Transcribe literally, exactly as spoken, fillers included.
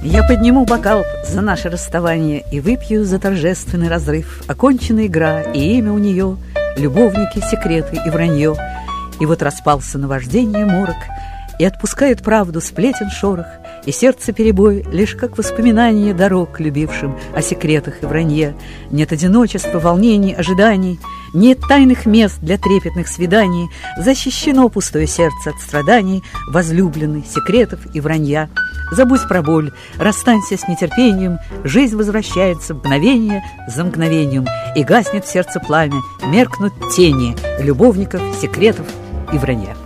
Я подниму бокал за наше расставание и выпью за торжественный разрыв. Окончена игра, и имя у нее — любовники, секреты и вранье. И вот распался наваждение морок, и отпускает правду сплетен шорох, и сердце перебой лишь как воспоминание дорог любившим о секретах и вранье. Нет одиночества, волнений, ожиданий, нет тайных мест для трепетных свиданий. Защищено пустое сердце от страданий, возлюбленный, секретов и вранья. Забудь про боль, расстанься с нетерпением, жизнь возвращается мгновение за мгновением, и гаснет в сердце пламя, меркнут тени любовников, секретов и вранья.